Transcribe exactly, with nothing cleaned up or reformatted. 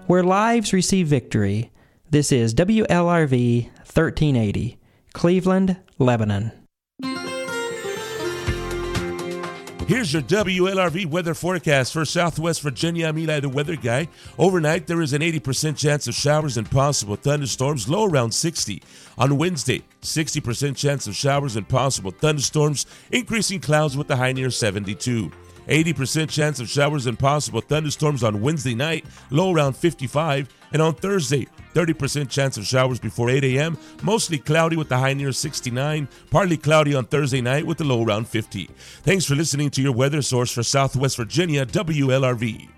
where lives receive victory. This is W L R V thirteen eighty, Cleveland, Lebanon. Here's your W L R V weather forecast for Southwest Virginia. I'm Eli, the weather guy. Overnight, there is an eighty percent chance of showers and possible thunderstorms, low around sixty. On Wednesday, sixty percent chance of showers and possible thunderstorms, increasing clouds with a high near seventy-two. eighty percent chance of showers and possible thunderstorms on Wednesday night, low around fifty-five. And on Thursday, thirty percent chance of showers before eight a.m., mostly cloudy with a high near sixty-nine, partly cloudy on Thursday night with a low around fifty. Thanks for listening to your weather source for Southwest Virginia, W L R V.